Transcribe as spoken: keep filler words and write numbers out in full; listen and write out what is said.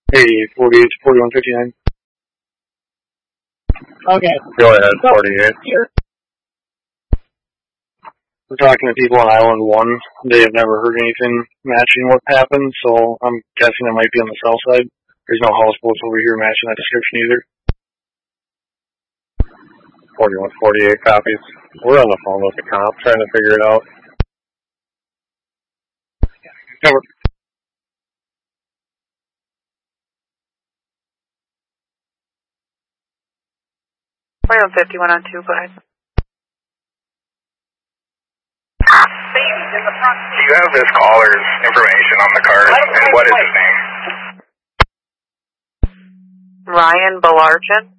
Hey, forty-eight, forty-one fifty-nine. Okay. Go ahead, forty-eight. Here. We're talking to people on Island one. They have never heard anything matching what happened, so I'm guessing it might be on the south side. There's no houseboats over here matching that description either. forty-one forty-eight copies. We're on the phone with the cop trying to figure it out. Cover. forty-one fifty-one on two, go ahead. Do you have this caller's information on the card, and what is his name? Ryan Belargin.